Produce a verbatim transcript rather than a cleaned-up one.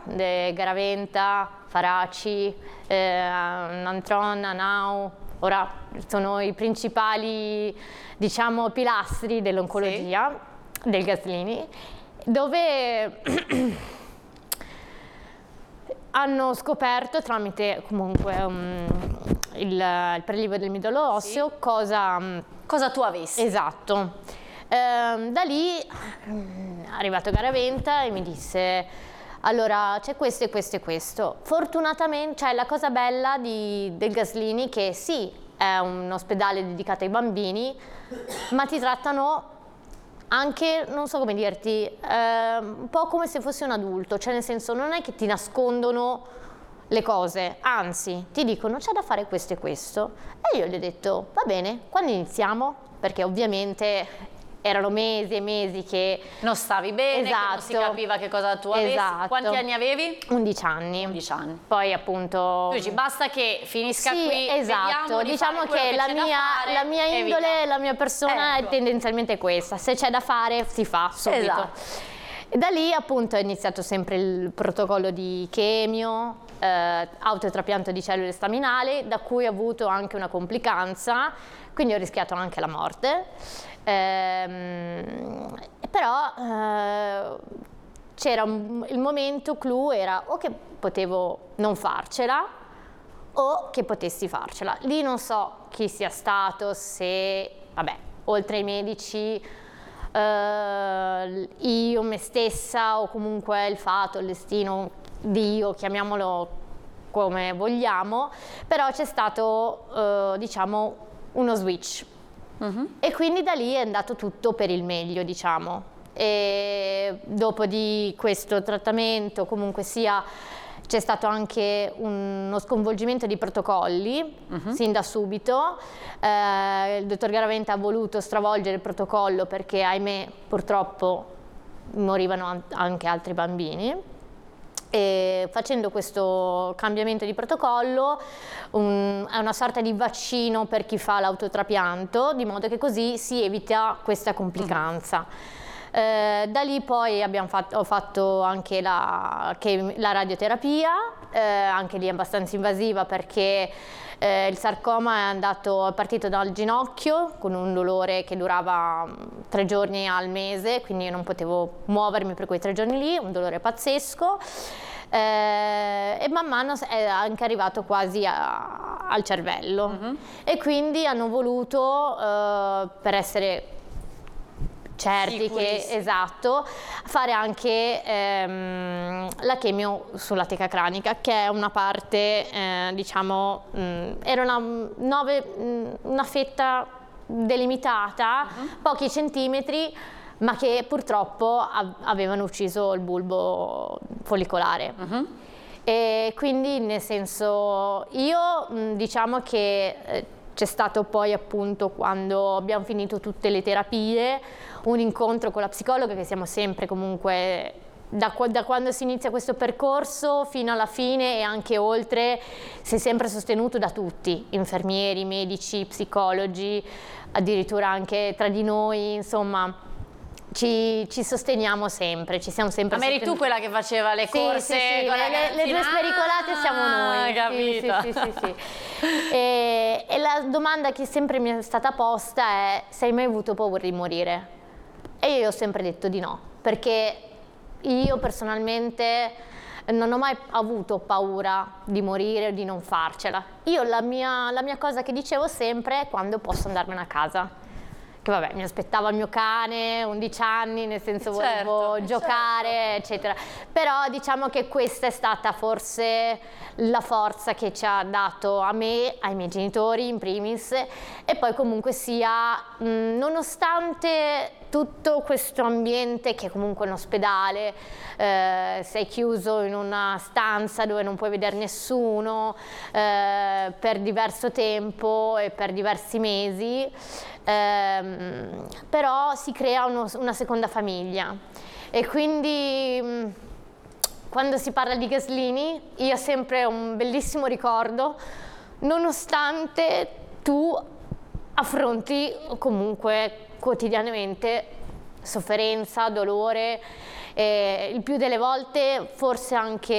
de Garaventa, Faraci, eh, Nantron, Anau, ora sono i principali, diciamo, pilastri dell'oncologia, sì, del Gaslini, dove hanno scoperto tramite comunque um, il, il prelievo del midollo osseo, sì, cosa, cosa tu avessi. Esatto. Ehm, da lì è arrivato Garaventa e mi disse: allora c'è questo e questo e questo. Fortunatamente, cioè la cosa bella di, del Gaslini che sì, è un ospedale dedicato ai bambini, ma ti trattano anche, non so come dirti, eh, un po' come se fossi un adulto, cioè nel senso non è che ti nascondono le cose, anzi ti dicono c'è da fare questo e questo. E io gli ho detto va bene, quando iniziamo? Perché ovviamente erano mesi e mesi che non stavi bene, esatto, che non si capiva che cosa tu avessi. Esatto. Quanti anni avevi? undici anni. undici anni. Poi appunto... Tu dici basta che finisca sì, qui, esatto, diciamo che, che la, mia, la mia indole, la mia persona ecco. è tendenzialmente questa, se c'è da fare si fa subito. Esatto. E da lì appunto è iniziato sempre il protocollo di chemio, eh, autotrapianto di cellule staminali, da cui ho avuto anche una complicanza, quindi ho rischiato anche la morte. Ehm, però eh, c'era il momento clou, era o che potevo non farcela o che potessi farcela. Lì non so chi sia stato, se, vabbè, oltre ai medici, eh, io, me stessa o comunque il fato, il destino, Dio, chiamiamolo come vogliamo, però c'è stato, eh, diciamo, uno switch. Uh-huh. E quindi da lì è andato tutto per il meglio, diciamo. E dopo di questo trattamento comunque sia c'è stato anche uno sconvolgimento di protocolli, uh-huh, sin da subito. Eh, il dottor Garaventa ha voluto stravolgere il protocollo perché ahimè purtroppo morivano anche altri bambini. E facendo questo cambiamento di protocollo un, è una sorta di vaccino per chi fa l'autotrapianto, di modo che così si evita questa complicanza. Uh-huh. Eh, da lì poi abbiamo fatto, ho fatto anche la, che, la radioterapia, eh, anche lì abbastanza invasiva perché eh, il sarcoma è andato, è partito dal ginocchio con un dolore che durava tre giorni al mese, quindi io non potevo muovermi per quei tre giorni lì, un dolore pazzesco. Eh, e man mano è anche arrivato quasi a, al cervello. Uh-huh. E quindi hanno voluto, eh, per essere certi che, esatto, fare anche ehm, la chemio sulla teca cranica, che è una parte, eh, diciamo, mh, era una, nove, mh, una fetta delimitata, uh-huh, pochi centimetri, ma che purtroppo avevano ucciso il bulbo follicolare. Uh-huh. E quindi, nel senso, io diciamo che eh, c'è stato poi appunto, quando abbiamo finito tutte le terapie, un incontro con la psicologa, che siamo sempre comunque, da, da quando si inizia questo percorso fino alla fine e anche oltre, si è sempre sostenuto da tutti, infermieri, medici, psicologi, addirittura anche tra di noi, insomma. Ci, ci sosteniamo sempre, ci siamo sempre Ma eri tu quella che faceva le corse? Sì, sì, sì, con le, le, le due spericolate siamo noi. Capito. Sì, sì, sì, sì, sì. E, e la domanda che sempre mi è stata posta è: se hai mai avuto paura di morire? E io ho sempre detto di no, perché io personalmente non ho mai avuto paura di morire o di non farcela. Io la mia, la mia cosa che dicevo sempre è quando posso andarmene a casa. Che vabbè, mi aspettava il mio cane, undici anni, nel senso volevo certo, giocare, certo, eccetera. Però diciamo che questa è stata forse la forza che ci ha dato a me, ai miei genitori in primis, e poi comunque sia, mh, nonostante tutto questo ambiente che è comunque un ospedale, eh, sei chiuso in una stanza dove non puoi vedere nessuno eh, per diverso tempo e per diversi mesi, ehm, però si crea uno, una seconda famiglia. E quindi mh, quando si parla di Gaslini io ho sempre un bellissimo ricordo, nonostante tu affronti comunque quotidianamente sofferenza, dolore, e il più delle volte forse anche